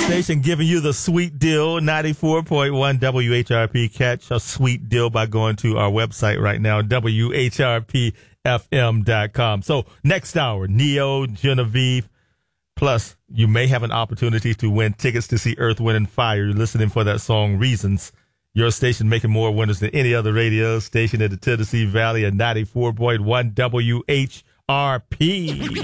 station giving you the sweet deal, 94.1 WHRP. Catch a sweet deal by going to our website right now, WHRPFM.com. So next hour, Neo, Genevieve, plus you may have an opportunity to win tickets to see Earth, Wind, and Fire. You're listening for that song, Reasons. Your station making more winners than any other radio station in the Tennessee Valley at 94.1 WHRP.